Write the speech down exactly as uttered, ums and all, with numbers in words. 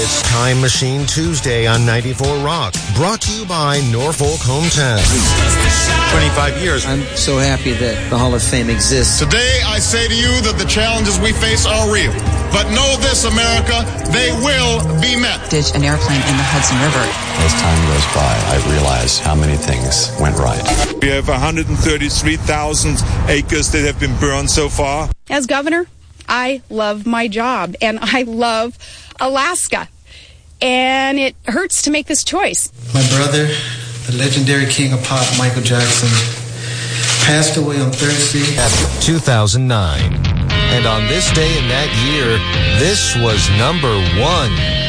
It's Time Machine Tuesday on ninety-four Rock. Brought to you by Norfolk Hometown. twenty-five years. I'm so happy that the Hall of Fame exists. Today, I say to you that the challenges we face are real. But know this, America, they will be met. Ditch an airplane in the Hudson River. As time goes by, I realize how many things went right. We have one hundred thirty-three thousand acres that have been burned so far. As governor, I love my job, and I love Alaska. And it hurts to make this choice. My brother, the legendary king of pop, Michael Jackson, passed away on Thursday. two thousand nine. And on this day in that year, this was number one.